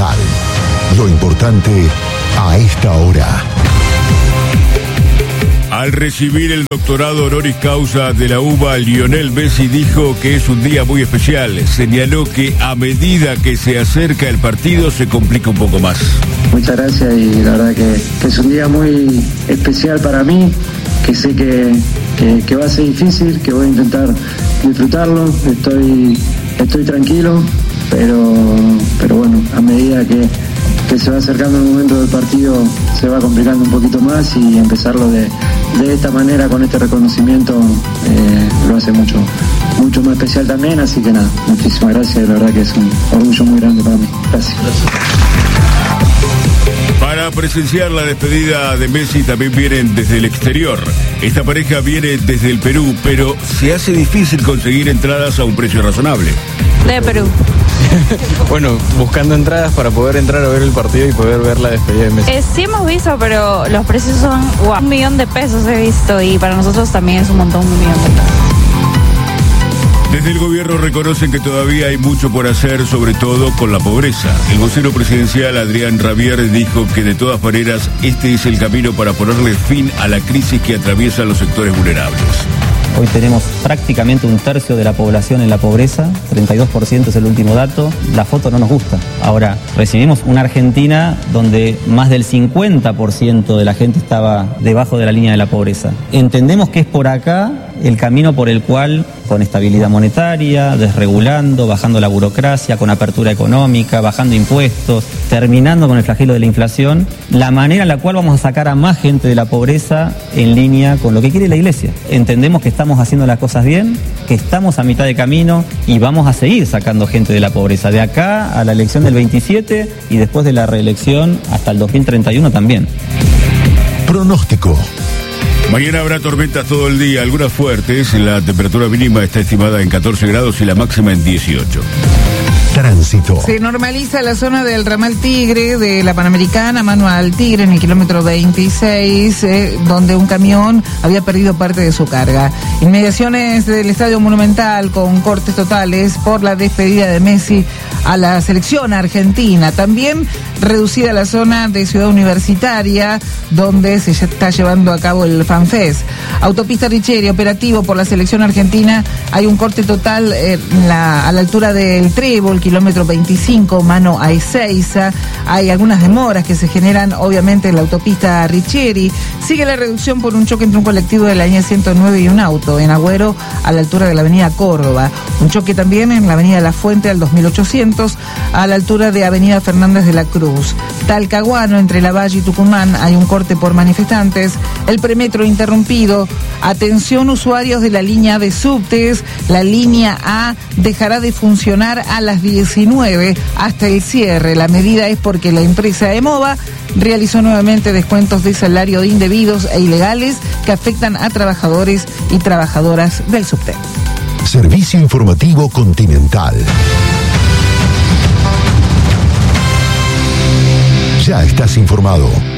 Continental. Lo importante a esta hora. Al recibir el doctorado honoris causa de la UBA, Lionel Messi dijo que es un día muy especial. Señaló que a medida que se acerca el partido se complica un poco más. Muchas gracias, y la verdad que es un día muy especial para mí, que sé que va a ser difícil, que voy a intentar disfrutarlo. Estoy tranquilo, pero bueno, a medida que se va acercando el momento del partido se va complicando un poquito más, y empezarlo de esta manera, con este reconocimiento, lo hace mucho más especial también. Así que nada, muchísimas gracias, la verdad que es un orgullo muy grande para mí. Gracias. Para presenciar la despedida de Messi también vienen desde el exterior. Esta pareja viene desde el Perú, pero se hace difícil conseguir entradas a un precio razonable. De Perú. Bueno, buscando entradas para poder entrar a ver el partido y poder ver la despedida de Messi. Sí hemos visto, pero los precios son $1 millón he visto, y para nosotros también es un montón, $1 millón. Desde el gobierno reconocen que todavía hay mucho por hacer, sobre todo con la pobreza. El vocero presidencial Adrián Rabier dijo que de todas maneras este es el camino para ponerle fin a la crisis que atraviesa los sectores vulnerables. Hoy tenemos prácticamente 1/3 de la población en la pobreza, 32% es el último dato. La foto no nos gusta. Ahora, recibimos una Argentina donde más del 50% de la gente estaba debajo de la línea de la pobreza. Entendemos que es por acá el camino por el cual, con estabilidad monetaria, desregulando, bajando la burocracia, con apertura económica, bajando impuestos, terminando con el flagelo de la inflación, la manera en la cual vamos a sacar a más gente de la pobreza en línea con lo que quiere la Iglesia. Entendemos que estamos haciendo las cosas bien, que estamos a mitad de camino y vamos a seguir sacando gente de la pobreza, de acá a la elección del 27 y después de la reelección hasta el 2031 también. Pronóstico. Mañana habrá tormentas todo el día, algunas fuertes. La temperatura mínima está estimada en 14 grados y la máxima en 18. Tránsito. Se normaliza la zona del ramal Tigre de la Panamericana, mano al Tigre, en el kilómetro 26, donde un camión había perdido parte de su carga. Inmediaciones del Estadio Monumental, con cortes totales por la despedida de Messi a la selección argentina. También reducida la zona de Ciudad Universitaria, donde se está llevando a cabo el FanFest. Autopista Richeri, operativo por la selección argentina. Hay un corte total a la altura del Trébol, kilómetro 25, mano a Ezeiza. Hay algunas demoras que se generan, obviamente, en la autopista Richeri. Sigue la reducción por un choque entre un colectivo de la línea 109 y un auto en Agüero, a la altura de la avenida Córdoba. Un choque también en la avenida La Fuente al 2800, a la altura de avenida Fernández de la Cruz. Talcahuano, entre Lavalle y Tucumán, hay un corte por manifestantes. El premetro interrumpido. Atención, usuarios de la línea de subtes. La línea A dejará de funcionar a las 19 hasta el cierre. La medida es porque la empresa EMOVA realizó nuevamente descuentos de salario indebidos e ilegales que afectan a trabajadores y trabajadoras del subte. Servicio Informativo Continental. Ya estás informado.